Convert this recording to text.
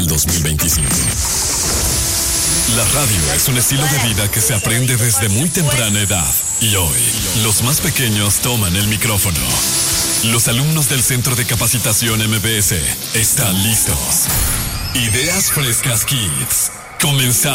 al 2025. La radio es un estilo de vida que se aprende desde muy temprana edad. Y hoy, los más pequeños toman el micrófono. Los alumnos del Centro de Capacitación MBS están listos. Ideas Frescas Kids. Comenzamos.